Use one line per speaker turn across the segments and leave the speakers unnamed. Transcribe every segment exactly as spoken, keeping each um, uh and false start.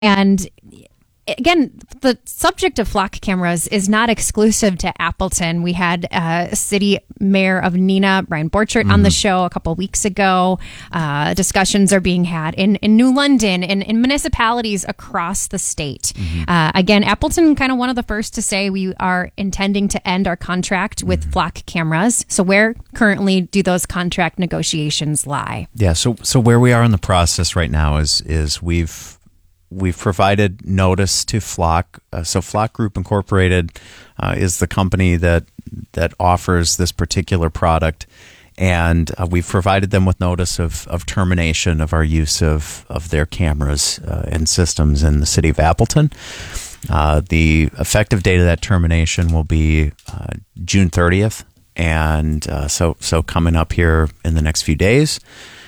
And again, the subject of flock cameras is not exclusive to Appleton. We had uh, City Mayor of Neenah, Brian Borchert, mm-hmm. on the show a couple of weeks ago. Uh, discussions are being had in, in New London and in municipalities across the state. Mm-hmm. Uh, again, Appleton, kind of one of the first to say we are intending to end our contract with mm-hmm. flock cameras. So where currently do those contract negotiations lie?
Yeah, so so where we are in the process right now is is we've We've provided notice to Flock. Uh, so Flock Group Incorporated uh, is the company that that offers this particular product, and uh, we've provided them with notice of, of termination of our use of, of their cameras uh, and systems in the city of Appleton. Uh, the effective date of that termination will be uh, June thirtieth, and uh, so so coming up here in the next few days.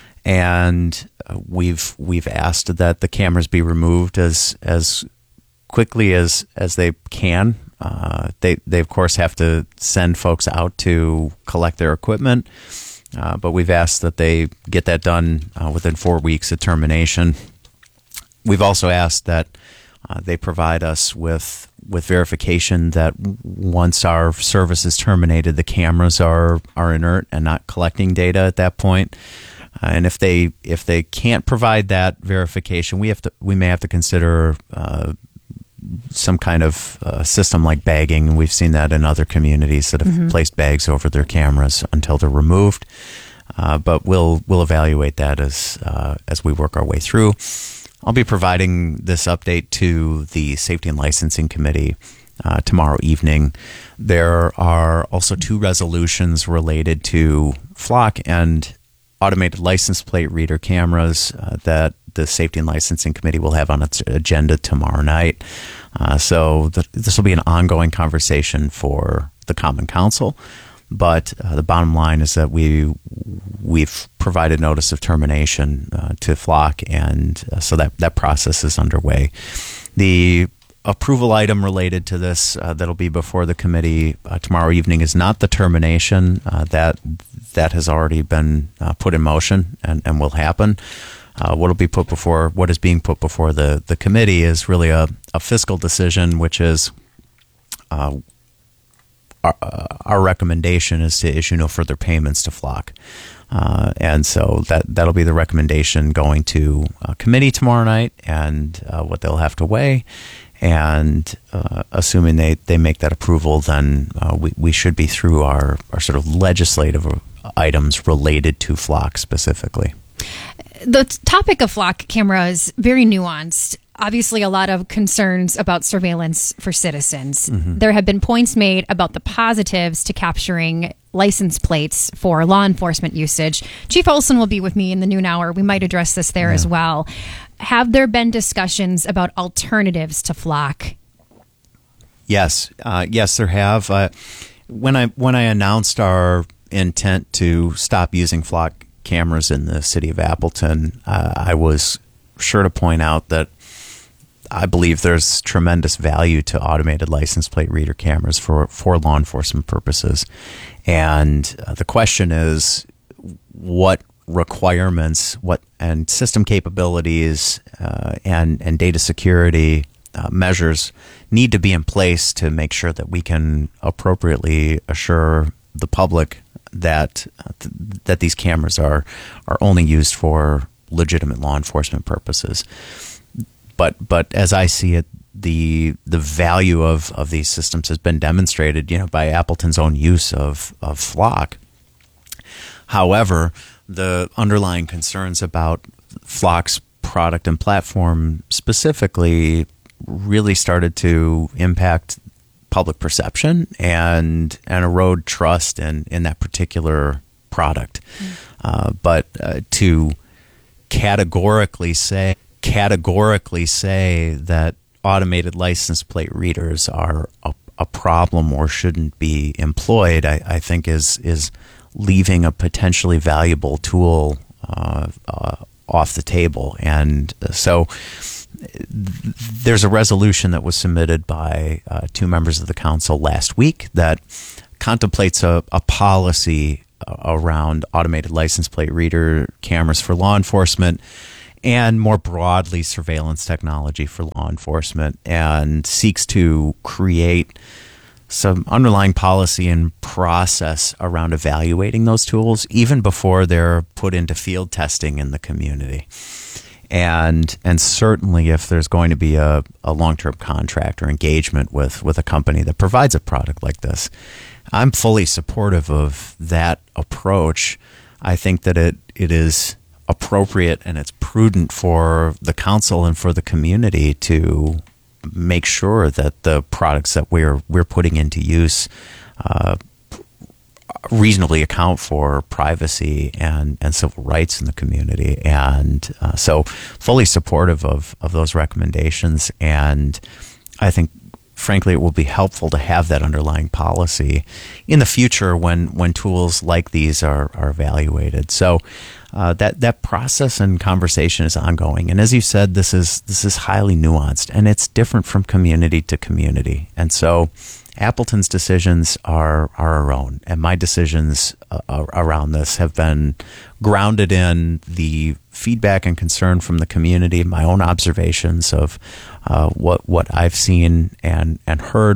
And uh, we've we've asked that the cameras be removed as as quickly as as they can. Uh, they they of course have to send folks out to collect their equipment, uh, but we've asked that they get that done uh, within four weeks of termination. We've also asked that uh, they provide us with with verification that once our service is terminated, the cameras are are inert and not collecting data at that point. Uh, and if they if they can't provide that verification, we have to we may have to consider uh, some kind of uh, system like bagging. And we've seen that in other communities that have mm-hmm. placed bags over their cameras until they're removed. Uh, but we'll we'll evaluate that as uh, as we work our way through. I'll be providing this update to the Safety and Licensing Committee uh, tomorrow evening. There are also two resolutions related to Flock and automated license plate reader cameras uh, that the Safety and Licensing Committee will have on its agenda tomorrow night. Uh, so th- this will be an ongoing conversation for the Common Council. But uh, the bottom line is that we we've provided notice of termination uh, to Flock, and uh, so that that process is underway. The approval item related to this uh, that'll be before the committee uh, tomorrow evening is not the termination. Uh, that that has already been uh, put in motion and, and will happen. Uh, what will be put before what is being put before the, the committee is really a, a fiscal decision, which is uh, our, uh, our recommendation is to issue no further payments to Flock. Uh, and so that, that'll be the recommendation going to uh, committee tomorrow night, and uh, what they'll have to weigh. And uh, assuming they, they make that approval, then uh, we, we should be through our, our sort of legislative items related to Flock specifically.
The topic of Flock camera is very nuanced. Obviously, a lot of concerns about surveillance for citizens. Mm-hmm. There have been points made about the positives to capturing license plates for law enforcement usage. Chief Olson will be with me in the noon hour. We might address this there yeah. as well. Have there been discussions about alternatives to Flock?
Yes, uh, yes, there have. Uh, when I when I announced our intent to stop using Flock cameras in the city of Appleton, uh, I was sure to point out that I believe there's tremendous value to automated license plate reader cameras for, for law enforcement purposes. And uh, the question is, what requirements, what and system capabilities uh, and, and data security uh, measures need to be in place to make sure that we can appropriately assure the public that uh, th- that these cameras are are only used for legitimate law enforcement purposes. But but as I see it, the the value of, of these systems has been demonstrated, you know, by Appleton's own use of, of Flock. However, the underlying concerns about Flock's product and platform specifically really started to impact public perception and and erode trust in, in that particular product. Mm. Uh, but uh, to categorically say categorically say that automated license plate readers are a, a problem or shouldn't be employed, I, I think is is leaving a potentially valuable tool uh, uh, off the table. And so there's a resolution that was submitted by uh, two members of the council last week that contemplates a, a policy around automated license plate reader cameras for law enforcement. and more broadly surveillance technology for law enforcement, and seeks to create some underlying policy and process around evaluating those tools even before they're put into field testing in the community. And and certainly if there's going to be a, a long-term contract or engagement with, with a company that provides a product like this, I'm fully supportive of that approach. I think that it it is appropriate and it's prudent for the council and for the community to make sure that the products that we're we're putting into use uh, reasonably account for privacy and, and civil rights in the community. And uh, so fully supportive of, of those recommendations. And I think, frankly, it will be helpful to have that underlying policy in the future when, when tools like these are, are evaluated. So uh, that that process and conversation is ongoing. And as you said, this is this is highly nuanced, and it's different from community to community. And so Appleton's decisions are, are our own, and my decisions uh, around this have been grounded in the feedback and concern from the community, my own observations of uh, what what I've seen and and heard,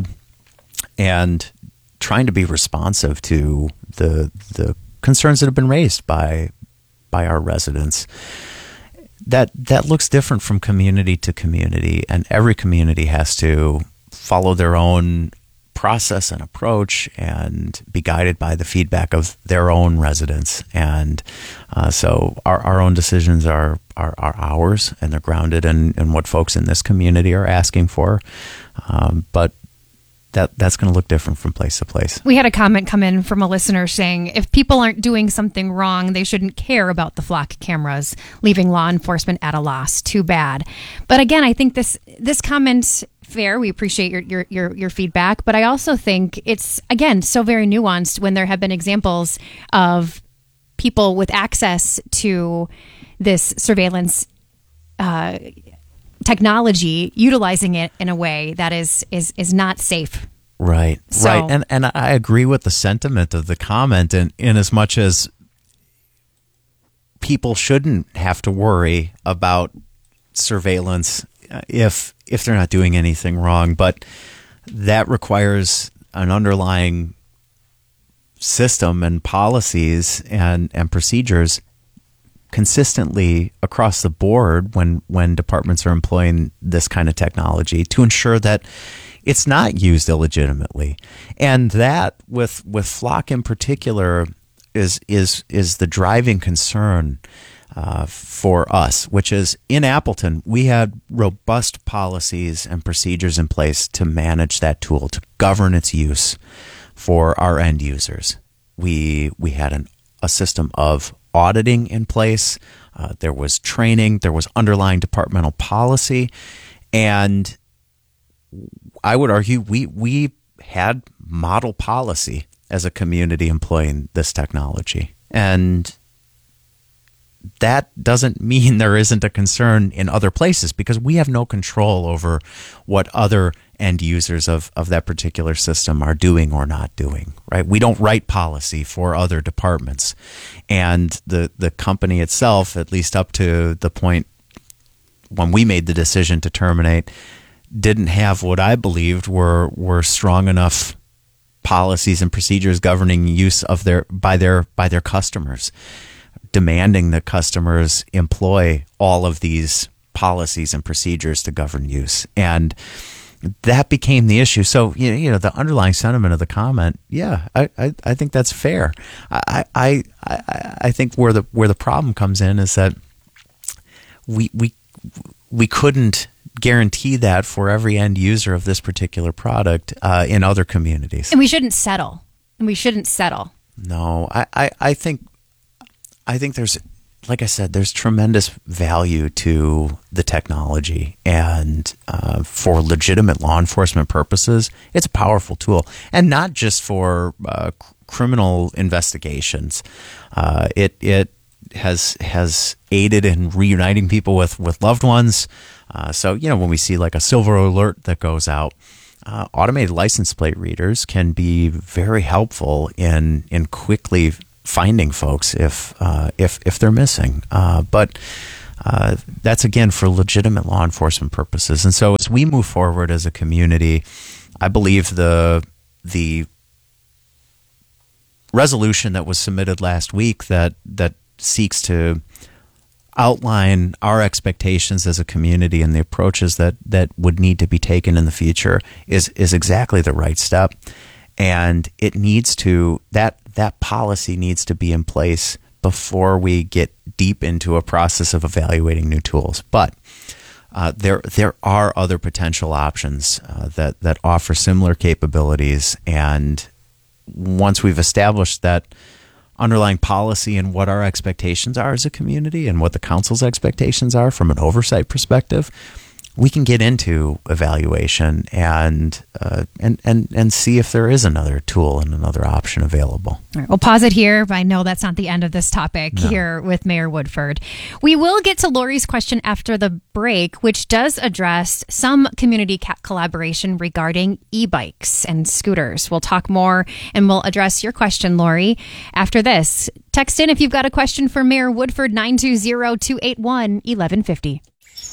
and trying to be responsive to the the concerns that have been raised by by our residents. That that looks different from community to community, and every community has to follow their own process and approach and be guided by the feedback of their own residents. And uh, so our, our own decisions are, are, are ours, and they're grounded in, in what folks in this community are asking for. Um, but that that's going to look different from place to place.
We had a comment come in from a listener saying if people aren't doing something wrong, they shouldn't care about the flock cameras, leaving law enforcement at a loss. Too bad. But again, I think this this comment, fair. We appreciate your, your your your feedback, but I also think it's, again, so very nuanced when there have been examples of people with access to this surveillance uh, technology utilizing it in a way that is is is not safe.
Right,
So-
right, and and I agree with the sentiment of the comment, and in as much as people shouldn't have to worry about surveillance uh, if if they're not doing anything wrong, but that requires an underlying system and policies and and procedures consistently across the board when when departments are employing this kind of technology to ensure that it's not used illegitimately. And that with with Flock in particular is is is the driving concern uh, for us, which is in Appleton we had robust policies and procedures in place to manage that tool, to govern its use for our end users. We we had an, a system of auditing in place. Uh, there was training. There was underlying departmental policy, and I would argue we we had model policy as a community employing this technology. And that doesn't mean there isn't a concern in other places, because we have no control over what other end users of, of that particular system are doing or not doing, right? We don't write policy for other departments. And the, the company itself, at least up to the point when we made the decision to terminate, didn't have what I believed were were strong enough policies and procedures governing use of their by their by their customers, demanding that customers employ all of these policies and procedures to govern use. And that became the issue. So, you know, the underlying sentiment of the comment, yeah, I, I, I think that's fair. I, I, I, I think where the where the problem comes in is that we we we couldn't guarantee that for every end user of this particular product uh, in other communities.
And we shouldn't settle. And we shouldn't settle.
No, I, I, I think I think there's, like I said, there's tremendous value to the technology, and uh, for legitimate law enforcement purposes, it's a powerful tool, and not just for uh, c- criminal investigations. Uh, it it has has aided in reuniting people with with loved ones. Uh, so, you know, when we see like a silver alert that goes out, uh, automated license plate readers can be very helpful in in quickly finding folks if uh, if if they're missing. Uh, but uh, that's, again, for legitimate law enforcement purposes. And so as we move forward as a community, I believe the the resolution that was submitted last week that that seeks to outline our expectations as a community and the approaches that, that would need to be taken in the future is is exactly the right step. And it needs to, that that policy needs to be in place before we get deep into a process of evaluating new tools. But uh, there there are other potential options uh, that, that offer similar capabilities. And once we've established that underlying policy and what our expectations are as a community and what the council's expectations are from an oversight perspective, we can get into evaluation and uh, and and and see if there is another tool and another option available.
All right, we'll pause it here, but I know that's not the end of this topic no. here with Mayor Woodford. We will get to Lori's question after the break, which does address some community ca- collaboration regarding e-bikes and scooters. We'll talk more and we'll address your question, Lori, after this. Text in if you've got a question for Mayor Woodford, nine two zero, two eight one, one one five zero.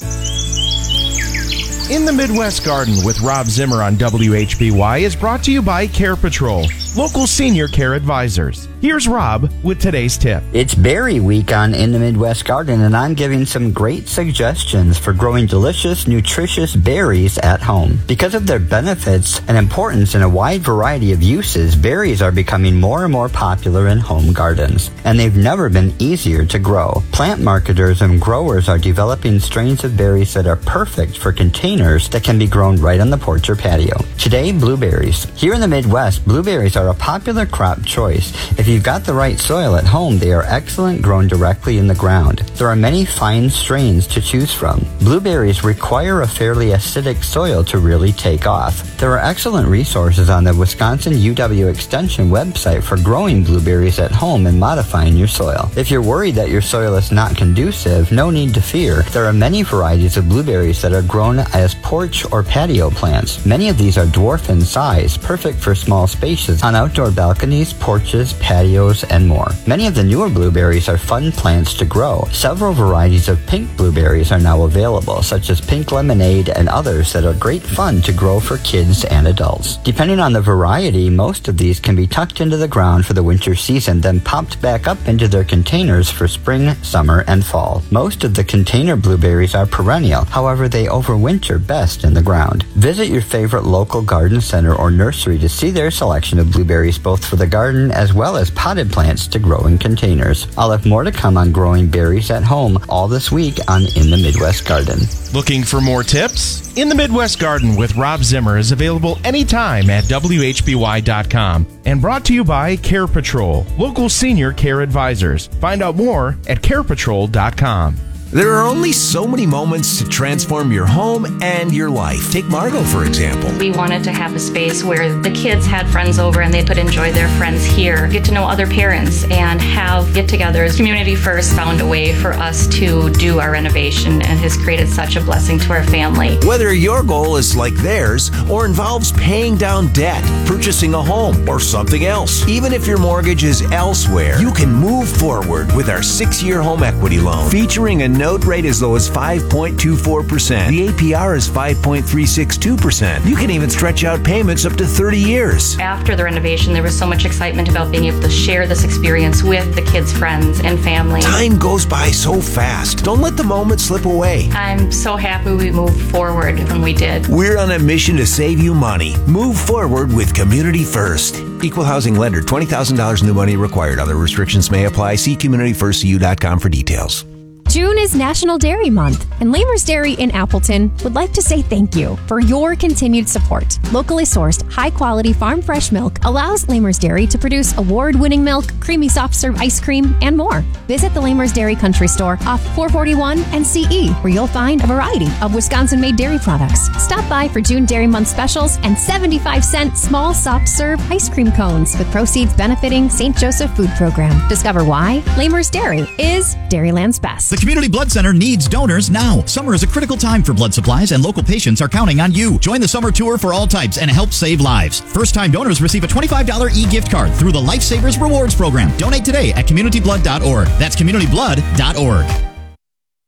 In the Midwest Garden with Rob Zimmer on W H B Y is brought to you by Care Patrol, local senior care advisors. Here's Rob with today's tip.
It's berry week on In the Midwest Garden, and I'm giving some great suggestions for growing delicious, nutritious berries at home. Because of their benefits and importance in a wide variety of uses, berries are becoming more and more popular in home gardens, and they've never been easier to grow. Plant marketers and growers are developing strains of berries that are perfect for containers that can be grown right on the porch or patio. Today, blueberries. Here in the Midwest, blueberries are a popular crop choice. If you've got the right soil at home, they are excellent grown directly in the ground. There are many fine strains to choose from. Blueberries require a fairly acidic soil to really take off. There are excellent resources on the Wisconsin U W Extension website for growing blueberries at home and modifying your soil. If you're worried that your soil is not conducive, no need to fear. There are many varieties of blueberries that are grown as porch or patio plants. Many of these are dwarf in size, perfect for small spaces on outdoor balconies, porches, patios, and more. Many of the newer blueberries are fun plants to grow. Several varieties of pink blueberries are now available, such as pink lemonade and others that are great fun to grow for kids and adults. Depending on the variety, most of these can be tucked into the ground for the winter season, then popped back up into their containers for spring, summer, and fall. Most of the container blueberries are perennial, however, they overwinter best in the ground. Visit your favorite local garden center or nursery to see their selection of blueberries both for the garden as well as potted plants to grow in containers. I'll have more to come on growing berries at home all this week on In the Midwest Garden.
Looking for more tips? In the Midwest Garden with Rob Zimmer is available anytime at W H B Y dot com and brought to you by Care Patrol, local senior care advisors. Find out more at care patrol dot com.
There are only so many moments to transform your home and your life. Take Margot, for example.
We wanted to have a space where the kids had friends over and they could enjoy their friends here, get to know other parents, and have get-togethers. Community First found a way for us to do our renovation and has created such a blessing to our family.
Whether your goal is like theirs or involves paying down debt, purchasing a home, or something else, even if your mortgage is elsewhere, you can move forward with our six-year home equity loan, featuring a note rate as low as five point two four percent. The A P R is five point three six two percent. You can even stretch out payments up to thirty years.
After the renovation, there was so much excitement about being able to share this experience with the kids' friends and family.
Time goes by so fast. Don't let the moment slip away.
I'm so happy we moved forward when we did.
We're on a mission to save you money. Move forward with Community First. Equal housing lender, twenty thousand dollars new money required. Other restrictions may apply. See community first c u dot com for details.
June is National Dairy Month, and Lamers Dairy in Appleton would like to say thank you for your continued support. Locally sourced, high-quality farm fresh milk allows Lamers Dairy to produce award-winning milk, creamy soft-serve ice cream, and more. Visit the Lamers Dairy Country Store off four forty-one and C E, where you'll find a variety of Wisconsin-made dairy products. Stop by for June Dairy Month specials and seventy-five cent small soft-serve ice cream cones with proceeds benefiting Saint Joseph Food Program. Discover why Lamers Dairy is Dairyland's best.
The Community Blood Center needs donors now. Summer is a critical time for blood supplies, and local patients are counting on you. Join the summer tour for all types and help save lives. First-time donors receive a twenty-five dollars e-gift card through the Lifesavers Rewards Program. Donate today at community blood dot org. That's community blood dot org.